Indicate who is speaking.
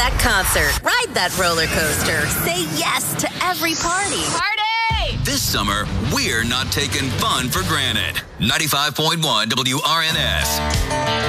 Speaker 1: that concert. Ride that roller coaster. Say yes to every party.
Speaker 2: Party!
Speaker 3: This summer, we're not taking fun for granted. 95.1 WRNS.